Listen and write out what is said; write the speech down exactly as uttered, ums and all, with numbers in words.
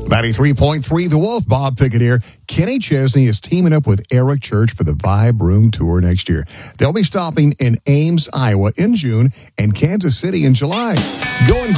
ninety-three point three The Wolf, Bob Pickett here. Kenny Chesney is teaming up with Eric Church for the Vibe Room Tour next year. They'll be stopping in Ames, Iowa in June and Kansas City in July. Go and